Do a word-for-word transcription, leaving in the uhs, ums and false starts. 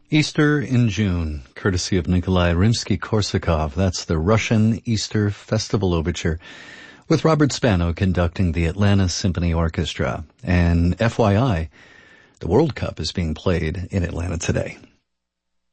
Easter in June, courtesy of Nikolai Rimsky-Korsakov. That's the Russian Easter Festival Overture, with Robert Spano conducting the Atlanta Symphony Orchestra. And F Y I, the World Cup is being played in Atlanta today.